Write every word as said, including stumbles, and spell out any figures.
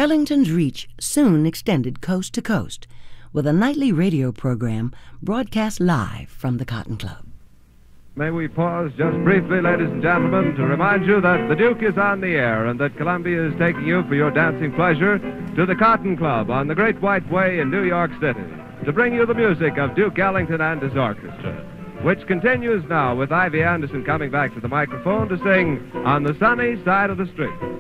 Ellington's reach soon extended coast to coast, with a nightly radio program broadcast live from the Cotton Club. May we pause just briefly, ladies and gentlemen, to remind you that the Duke is on the air and that Columbia is taking you for your dancing pleasure to the Cotton Club on the Great White Way in New York City to bring you the music of Duke Ellington and his orchestra, which continues now with Ivy Anderson coming back to the microphone to sing On the Sunny Side of the Street.